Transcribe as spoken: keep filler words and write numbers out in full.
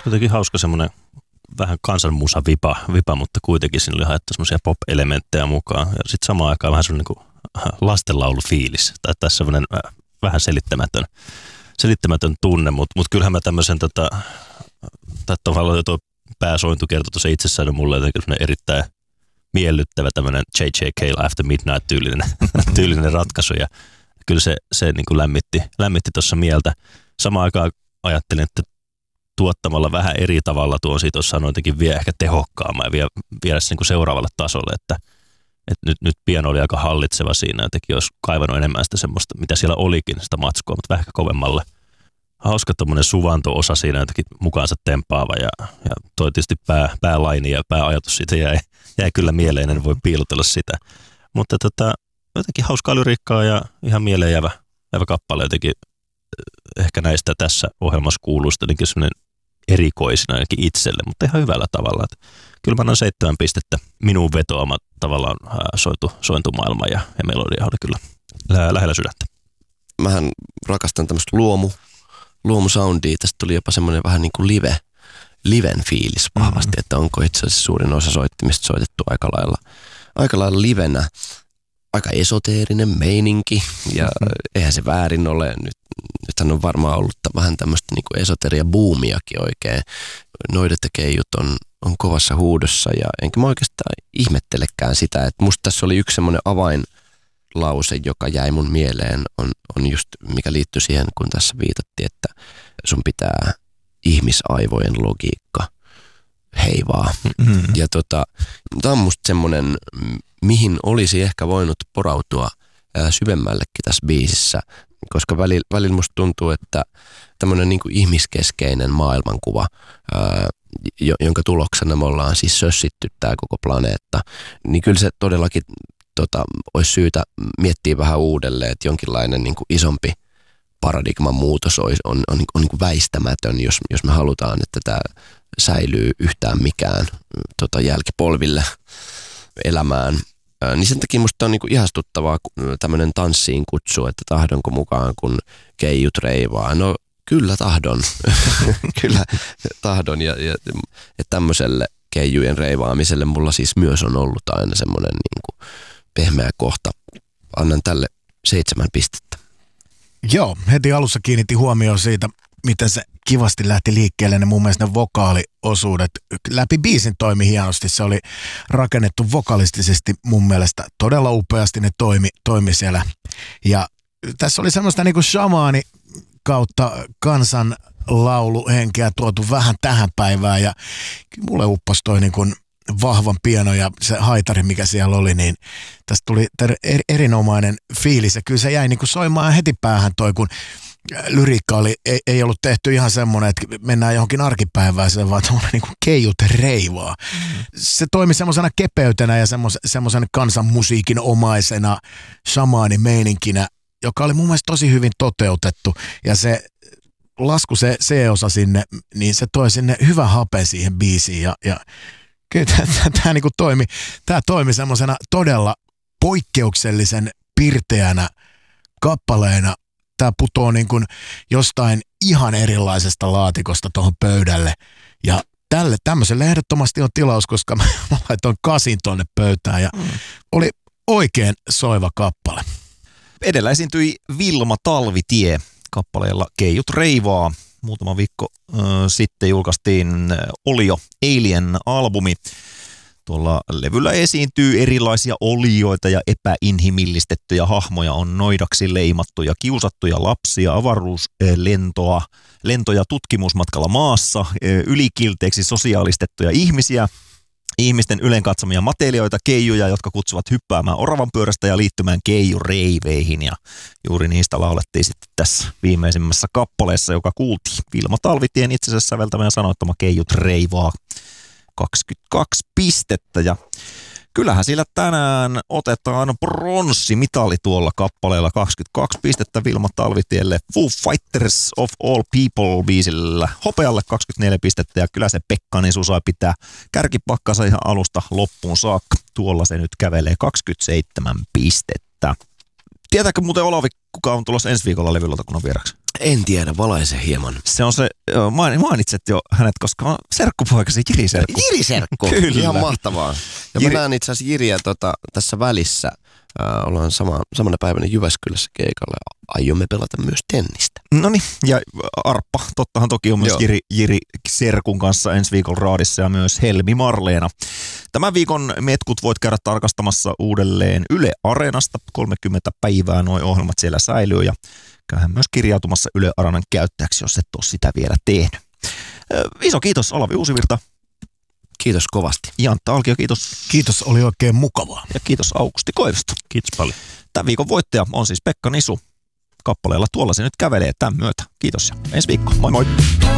jotenkin hauska semmoinen vähän kansanmusa vipa, vipa, mutta kuitenkin siinä oli haettu semmoisia pop-elementtejä mukaan. Ja sitten samaan aikaan vähän semmoinen niin lastenlaulufiilis. Tai tässä semmoinen vähän selittämätön, selittämätön tunne, mutta mut kyllähän mä tämmöisen tota, tai tavallaan tuo pääsointu kertoi tuossa itsessään mulle jotenkin erittäin miellyttävä tämmöinen J J Cale After Midnight tyylinen, tyylinen ratkaisu. Ja kyllä se, se niin kuin lämmitti, lämmitti tuossa mieltä. Samaan aikaan ajattelin, että tuottamalla vähän eri tavalla tuon siitä olisi saanut jotenkin vielä ehkä tehokkaamman ja vie, viedä sen niin kuin seuraavalle tasolle, että, että nyt, nyt piano oli aika hallitseva siinä, jotenkin olisi kaivannut enemmän sitä semmoista, mitä siellä olikin, sitä matskua, mutta vähän kovemmalle. Hauska tommoinen suvanto-osa siinä jotenkin mukaansa tempaava ja, ja toi tietysti pää, päälaini ja pääajatus siitä jäi, jäi kyllä mieleen, en voi piilotella sitä. Mutta tota, jotenkin hauskaa lyriikkaa ja ihan mieleen jäävä, jäävä kappale jotenkin ehkä näistä tässä ohjelmassa kuuluu jotenkin semmoinen erikoisina ainakin itselle, mutta ihan hyvällä tavalla. Että kyllä mä annan seitsemän pistettä minun vetoama tavallaan sointu, sointumaailma ja, ja melodia oli kyllä lä- lähellä sydäntä. Mähän rakastan tämmöistä luomu, luomusoundia. Tästä tuli jopa semmoinen vähän niin kuin live, liven fiilis vahvasti, mm-hmm. että onko itse asiassa suurin osa soittimista soitettu aika lailla, aika lailla livenä. Aika esoteerinen meininki ja mm-hmm. eihän se väärin ole. Nyt, nythän on varmaan ollut vähän tämmöistä niin kuin esoteria-buumiakin oikein. Noidet ja keijut on, on kovassa huudossa ja enkä mä oikeastaan ihmettelekään sitä, että musta tässä oli yksi semmoinen avainlause, joka jäi mun mieleen, on, on just mikä liittyy siihen, kun tässä viitattiin, että sun pitää ihmisaivojen logiikka heivaa. Mm-hmm. Ja tota, tää on musta semmoinen, mihin olisi ehkä voinut porautua ää, syvemmällekin tässä biisissä, koska välillä, välillä musta tuntuu, että tämmöinen niin kuin ihmiskeskeinen maailmankuva, ää, jonka tuloksena me ollaan siis sössitty tää koko planeetta, niin kyllä se todellakin tota, olisi syytä miettiä vähän uudelleen, että jonkinlainen niin kuin isompi paradigman muutos olisi, on, on, on, on niin kuin väistämätön, jos, jos me halutaan, että tämä säilyy yhtään mikään tota, jälkipolville elämään. Ää, niin sen takia musta on niinku ihastuttavaa tämmöinen tanssiin kutsu, että tahdonko mukaan, kun keijut reivaa. No kyllä tahdon, kyllä tahdon ja, ja, ja tämmöiselle keijujen reivaamiselle mulla siis myös on ollut aina semmoinen niinku pehmeä kohta. Annan tälle seitsemän pistettä. Joo, heti alussa kiinnitti huomioon siitä, miten se kivasti lähti liikkeelle, ne mun mielestä ne vokaaliosuudet. Läpi biisin toimi hienosti, se oli rakennettu vokalistisesti mun mielestä todella upeasti, ne toimi, toimi siellä. Ja tässä oli semmoista niinku shamaani kautta kansan lauluhenkeä tuotu vähän tähän päivään ja mulle upposi toi niinku vahvan piano ja se haitari, mikä siellä oli, niin tästä tuli ter- erinomainen fiilis ja kyllä se jäi niinku soimaan heti päähän toi, kun lyriikka oli, ei, ei ollut tehty ihan semmoinen, että mennään johonkin arkipäivään, vaan tuollainen niin kuin keijut reivaa. Mm. Se toimi semmoisena kepeytenä ja semmoisen kansanmusiikin omaisena shamaani-meininkinä, joka oli mun mielestä tosi hyvin toteutettu. Ja se lasku, se C-osa sinne, niin se toi sinne hyvä hape siihen biisiin. Ja, ja kyllä tämä niin kuin toimi, tämä toimi semmoisena todella poikkeuksellisen pirteänä kappaleena. Tämä putoo niin kuin jostain ihan erilaisesta laatikosta tuohon pöydälle. Ja tälle tämmöiselle ehdottomasti on tilaus, koska mä laitoin kasin tuonne pöytään ja mm. oli oikein soiva kappale. Edellä esiintyi Vilma Talvitie kappaleella Keijut reivaa. Muutama viikko äh, sitten julkaistiin Olio Alien-albumi. Tuolla levyllä esiintyy erilaisia olioita ja epäinhimillistettyjä hahmoja, on noidaksi leimattuja, kiusattuja lapsia, avaruuslentoa, lentoja tutkimusmatkalla maassa, ylikilteeksi sosiaalistettuja ihmisiä, ihmisten ylenkatsomia matelioita, keijuja, jotka kutsuvat hyppäämään oravan pyörästä ja liittymään keijureiveihin. Ja juuri niistä laulettiin sitten tässä viimeisimmässä kappaleessa, joka kuultiin Vilma Talvitien itse asiassa säveltämä ja sanoittama Keijut reivaa. kaksikymmentäkaksi pistettä ja kyllähän sillä tänään otetaan pronssimitali tuolla kappaleella. Kaksikymmentäkaksi pistettä Vilma Talvitielle Foo Fighters of All People -biisillä. Hopealle kaksikymmentäneljä pistettä ja kyllä se Pekka Nisu sai pitää kärkipakkansa ihan alusta loppuun saakka. Tuolla se nyt kävelee kaksikymmentäseitsemän pistettä. Tietääkö muuten Olavi, kuka on tulossa ensi viikolla levylautakunnan vieraksi? En tiedä, valaise hieman. Se on se, mainitset jo hänet, koska on serkkupoikasi Jiri Serkku. Jiri Serkku, Kyllä. Ihan mahtavaa. Ja Jiri... mä näen itse asiassa Jiriä tota, tässä välissä. Äh, ollaan sama, samana päivänä Jyväskylässä keikalla ja aiomme pelata myös tennistä. No niin, ja Arppa, tottahan toki on myös Jiri, Jiri Serkun kanssa ensi viikon raadissa ja myös Helmi Marleena. Tämän viikon metkut voit käydä tarkastamassa uudelleen Yle Areenasta. kolmekymmentä päivää nuo ohjelmat siellä säilyy ja käyhän myös kirjautumassa Yle Areenan käyttäjäksi, jos et ole sitä vielä tehnyt. Iso kiitos Olavi Uusivirta. Kiitos kovasti. Jantta Alkio, kiitos. Kiitos, oli oikein mukavaa. Ja kiitos Aukusti Koivisto. Kiitos paljon. Tämän viikon voittaja on siis Pekka Nisu. Kappaleella Tuolla se nyt kävelee tämän myötä. Kiitos ja ensi viikko. Moi moi.